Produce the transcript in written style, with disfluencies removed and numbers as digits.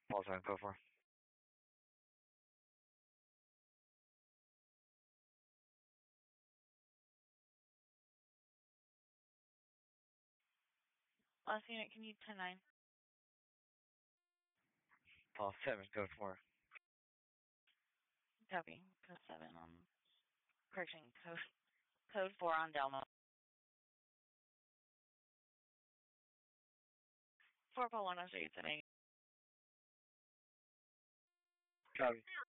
Paul 7, code 4. Last unit, can you 10-9? Paul 7, code 4. Copy. Code 7 on... Correction, code 4 on Delma. 4 Paul 1 on Street today. Copy.